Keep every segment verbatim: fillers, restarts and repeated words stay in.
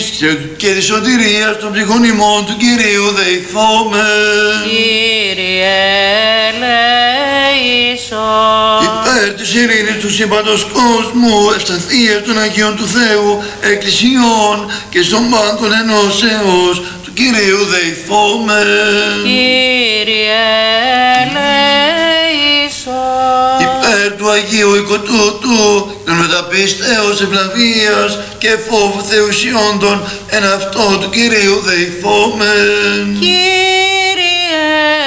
και της σωτηρίας των ψυχών ημών του Κυρίου δεηθόμεν. Κύριε ελέησον. Υπέρ της ειρήνης του σύμπαντος κόσμου, ευσταθίας των Αγίων του Θεού, εκκλησιών και στον πάντων ενώσεως του Κυρίου δεηθόμεν. Κύριε ελέησον. Υπέρ του Αγίου Οικοτούτου, των μεταπίστεως ευλαβίας και φόβου θεουσιόντων εν αυτό του Κυρίου δεηθόμεν. Κύριε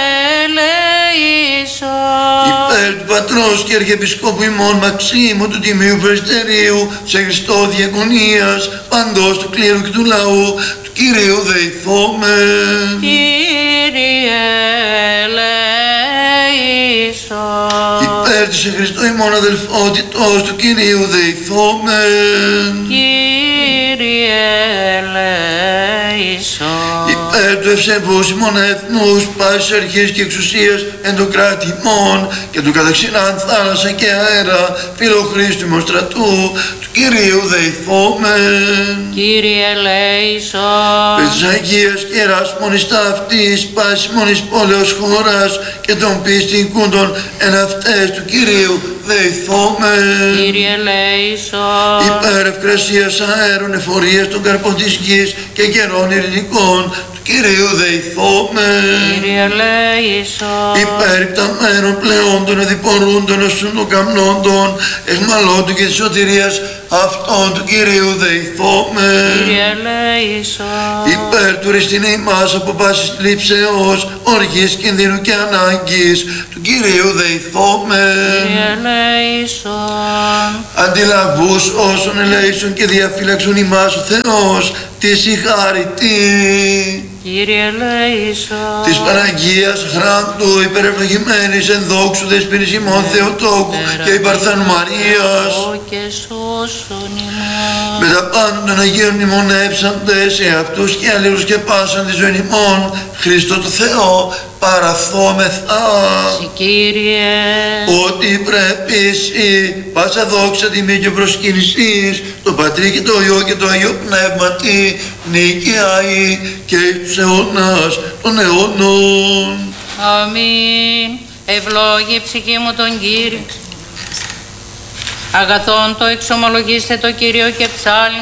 ελέησον. Υπέρ του Πατρός και Αρχιεπισκόπου ημών Μαξίμου του Τιμίου Πρεστερίου σε Χριστό Διακονίας παντός του κλήρου και του λαού του Κυρίου δεηθόμεν. Κύριε ελέησον. Υπέρ της σε Χριστό ημών αδελφότητος του Κυρίου δεηθόμεν. Κύριε ελέησον. Υπέρ του ευσεβούς ημών έθνους πάσης αρχής και εξουσίας εν το κράτη ημών και του καταξινάν θάλασσα και αέρα φιλοχρήστου ημών στρατού του Κυρίου δεηθόμεν. Κύριε ελέησον. Πες της Αγίας και Ιεράς μονής ταύτης πάσης μονής πόλεως χώρας και των πίστικούντων εν αυτές του Κυρίου δεηθόμεν. Κύριε ελέησον. Υπέρ ευκρασίας αέρων εφορίας των καρπών της γης και καιρών ειρηνικών του Κυρίου δεηθόμεν. Κύριε ελέησον. Υπέρ υπταμένων πλεών των εδιπορούντων όσων των καμνόντων εχμαλώτου και της σωτηρίας αυτών του Κυρίου δεηθόμεν. Κύριε ελέησον. Υπέρ του ρηστινή ημάς από πάσης λήψεως, οργής, κινδύνου και ανάγκης του Κυρίου δεηθόμεν. Κύριε ελέησον. Αντιλαβούς όσων ελέησον και διαφύλαξον ημάς ο Θεός τη συγχάρητη. Κύριε ελέησον. Της Παναγίας Χράντου υπερευλογημένης εν δόξου δεσποινής ημών Θεοτόκου και η Παρθένου Μαρίας και σώσον ημών. με τα πάντα των Αγίων μνημονεύσαντες σε αυτούς και αλλήλους και πάσαν τη ζωή ημών Χριστό το Θεό παραθόμεθα. Συ Κύριε. Ότι πρέπει εσύ πάσα δόξα τιμή και προσκύνησης το Πατρί και το Υιό και το Αγίο Πνεύματι νικιαεί και εις τους αιώνας των αιώνων. Αμήν. Ευλόγη ψυχή μου τον Κύριο. Αγαθόν το εξομολογήστε το Κύριο και ψάλιν